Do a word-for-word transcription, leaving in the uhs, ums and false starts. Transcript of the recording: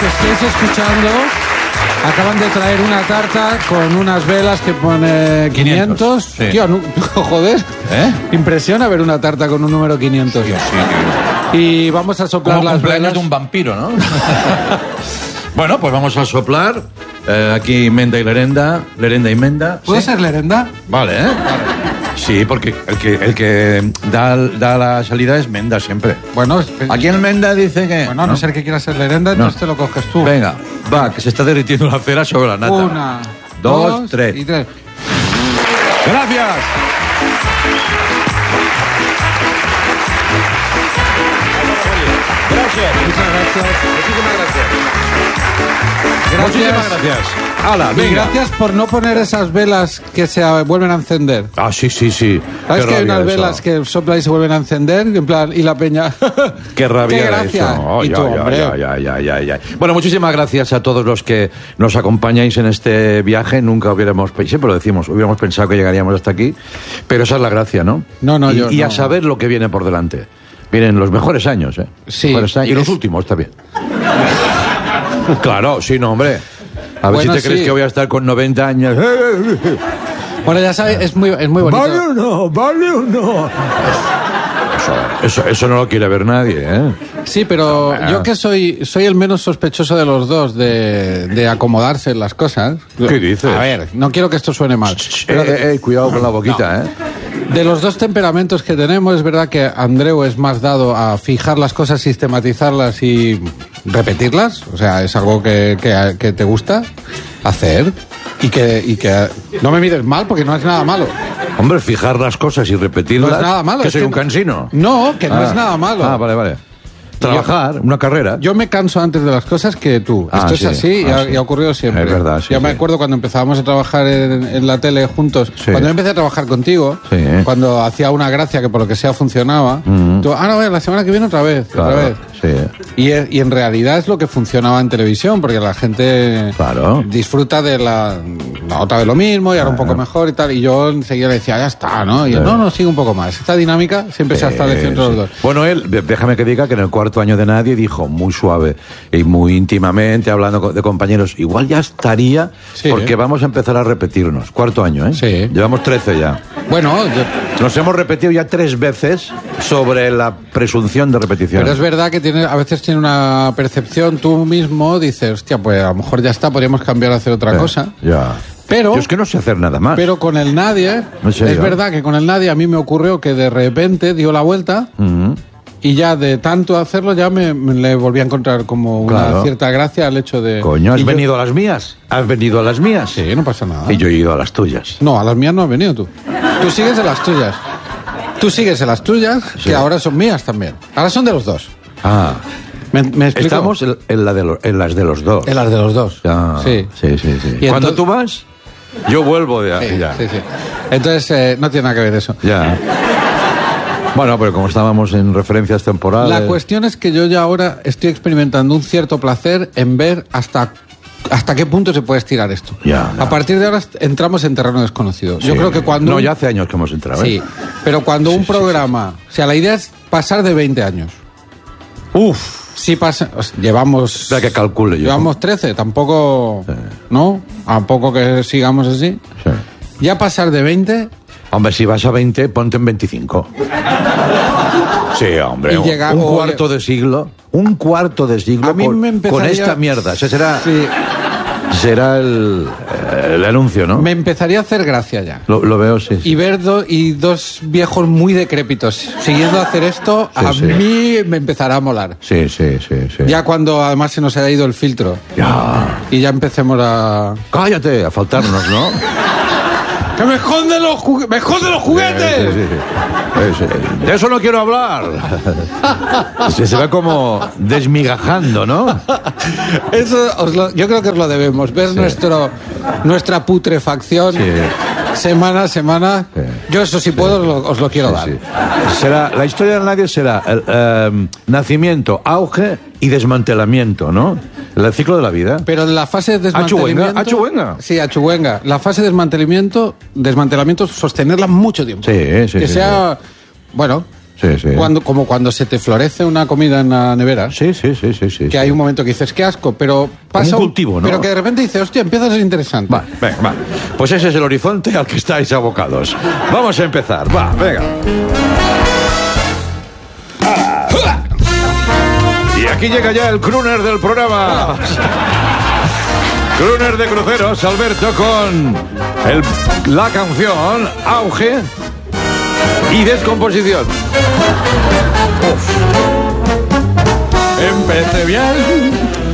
que estéis escuchando, acaban de traer una tarta con unas velas que pone quinientos. quinientos, sí. Tío, no, joder. ¿Eh? Impresiona ver una tarta con un número quinientos. Sí, sí, y vamos a soplar como las cumpleaños velas. de un vampiro, ¿no? Bueno, pues vamos a soplar. Eh, aquí Menda y Lerenda. Lerenda y Menda. ¿Puede ¿Sí? ser Lerenda? Vale, ¿eh? Vale. Sí, porque el que, el que da, da la salida es Menda siempre. Bueno, Aquí en Menda dice que... bueno, a no, ¿no? ser que quieras ser Lerenda, entonces te lo coges tú. Venga, va, que se está derritiendo la cera sobre la nata. Una, dos, dos tres. y tres. ¡Gracias! Gracias. Muchas gracias. Muchísimas gracias. Gracias. Muchísimas gracias. Hala, Y venga. gracias por no poner esas velas que se vuelven a encender. Ah, sí, sí, sí. ¿Sabes Qué que hay rabia unas eso. velas que soplan y se vuelven a encender? En plan, y la peña. Qué rabia ¡Qué era gracia! eso. Oh, y ya, tú, ya, hombre. ya, ya, ya, ya, ya. Bueno, muchísimas gracias a todos los que nos acompañáis en este viaje. Nunca hubiéramos, siempre lo decimos, hubiéramos pensado que llegaríamos hasta aquí, pero esa es la gracia, ¿no? No, no, y, yo Y a no. saber lo que viene por delante. Vienen los mejores años, ¿eh? Sí. Mejores años. Y los Es- últimos también. Claro, sí, no, hombre. A ver Bueno, si te crees sí. que voy a estar con noventa años. Bueno, ya sabes, es muy, es muy bonito. ¿Vale o no? ¿Vale o no? Eso, eso, eso no lo quiere ver nadie, ¿eh? Sí, pero Bueno. yo que soy soy el menos sospechoso de los dos de, de acomodarse en las cosas. ¿Qué dices? A ver, no quiero que esto suene mal. Pero eh, eh, cuidado con la boquita, ¿eh? De los dos temperamentos que tenemos, es verdad que Andreu es más dado a fijar las cosas, sistematizarlas y repetirlas. O sea, es algo que, que, que te gusta hacer. Y que, y que no me mires mal porque no es nada malo. Hombre, fijar las cosas y repetirlas. No es nada malo. Que es soy que un cansino. No, que no Ah. es nada malo. Ah, vale, vale. Trabajar, una carrera. Yo me canso antes de las cosas que tú. Ah, Esto sí. es así y, Ah, ha, sí. y ha ocurrido siempre. Es verdad, sí, Ya me sí. acuerdo cuando empezábamos a trabajar en, en la tele juntos. Sí. Cuando yo empecé a trabajar contigo, Sí. cuando hacía una gracia que por lo que sea funcionaba, Mm. tú, ah, no, la semana que viene otra vez, Claro, otra vez. sí. Y, e- y en realidad es lo que funcionaba en televisión, porque la gente Claro. disfruta de la, la otra vez lo mismo y ahora un poco mejor y tal. Y yo enseguida le decía, ya está, ¿no? Y él, Sí. no, no, sigue un poco más. Esta dinámica siempre se ha establecido entre Sí, los sí. dos. Bueno, él, de- déjame que diga que en el cuarto año de Nadie dijo muy suave y muy íntimamente, hablando co- de compañeros, igual ya estaría, Sí, porque ¿eh? vamos a empezar a repetirnos. Cuarto año, ¿eh? Sí. Llevamos trece ya. Bueno, yo- Nos hemos repetido ya tres veces sobre la presunción de repetición. pero es verdad que tiene, a veces tiene una percepción, tú mismo dices, hostia, pues a lo mejor ya está, podríamos cambiar a hacer otra Sí, cosa. Ya. Pero, Yo es que no sé hacer nada más. pero con el nadie, ¿En serio? es verdad que con el nadie a mí me ocurrió que de repente dio la vuelta Ujú. y ya de tanto hacerlo ya me, me le volví a encontrar como una Claro. cierta gracia al hecho de... Coño, ¿has y yo- venido a las mías? ¿Has venido a las mías? Sí, no pasa nada. Y yo he ido a las tuyas. No, a las mías no has venido tú. Tú sigues en las tuyas. Tú sigues en las tuyas, Sí. que ahora son mías también. Ahora son de los dos. Ah, ¿Me, me explico? estamos en, en la de lo- en las de los dos. En las de los dos. Ah, Sí. sí, sí, sí. Y Cuando entonces- tú vas, yo vuelvo de Sí, ya. sí, sí. Entonces, eh, no tiene nada que ver eso. Ya. Bueno, pero como estábamos en referencias temporales... La cuestión es que yo ya ahora estoy experimentando un cierto placer en ver hasta hasta qué punto se puede estirar esto. Ya, ya. A partir de ahora entramos en terreno desconocido. Yo Sí. creo que cuando... No, un- ya hace años que hemos entrado, ¿eh? Sí, pero cuando Sí, un sí, programa... O sea, la idea es pasar de veinte años. Uf. Si pasa... o sea, llevamos... Espera que calcule yo. Llevamos trece, tampoco... Sí. ¿No? A poco que sigamos así. Sí. Ya pasar de veinte... Hombre, si vas a veinte, ponte en veinticinco. Sí, hombre. Y un, llega- un o- cuarto de siglo. Un cuarto de siglo A mí con, me empezaría- con esta mierda. Ese será, Sí, será el, el anuncio, ¿no? me empezaría a hacer gracia ya. Lo, lo veo, sí. sí. Y ver do- y dos viejos muy decrépitos siguiendo a hacer esto, Sí, a sí. mí me empezará a molar. Sí, sí, sí, sí. Ya cuando además se nos haya ido el filtro Ya. y ya empecemos a... Cállate, a faltarnos, ¿no? ¡Que me esconden los, jugue- me esconden los juguetes! Sí, sí, sí. Sí, sí. De eso no quiero hablar. Se, se va como desmigajando, ¿no? Eso os lo- yo creo que os lo debemos, ver Sí. nuestro, nuestra putrefacción Sí. semana a semana. Sí. Yo eso si puedo os lo, os lo quiero Sí, dar. sí. Será, la historia del nadie será el, eh, nacimiento, auge y desmantelamiento, ¿no? El ciclo de la vida. Pero en la fase de desmantelamiento... Achuwenga, achuwenga. Sí, achuwenga. La fase de desmantelamiento, desmantelamiento, sostenerla mucho tiempo. Sí, sí, Que sí, sea, bueno, Sí, sí. Cuando, como cuando se te florece una comida en la nevera. Sí, sí, sí, sí, sí. Que sí. hay un momento que dices, qué asco, pero pasa un cultivo, ¿no? Pero que de repente dices, hostia, empieza a ser interesante. Va, venga, va. Pues ese es el horizonte al que estáis abocados. Vamos a empezar, va, venga. Y aquí llega ya el crooner del programa. Crooner de cruceros, Alberto, con el, la canción Auge y Descomposición. Uf. Empecé bien.